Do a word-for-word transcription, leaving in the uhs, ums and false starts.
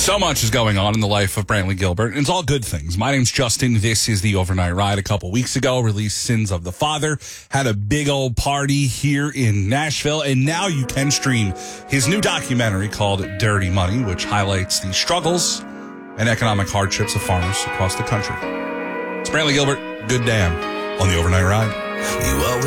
So much is going on in the life of Brantley Gilbert, and it's all good things. My name's Justin. This is the Overnight Ride. A couple weeks ago, released Sins of the Father, had a big old party here in Nashville, and now you can stream his new documentary called Dirty Money, which highlights the struggles and economic hardships of farmers across the country. It's Brantley Gilbert. Good damn on the Overnight Ride. You always